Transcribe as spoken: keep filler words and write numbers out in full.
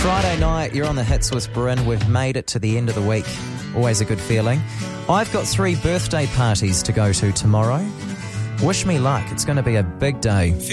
Friday night, you're on the hits with Bryn. We've made it to the end of the week. Always a good feeling. I've got three birthday parties to go to tomorrow. Wish me luck. It's going to be a big day.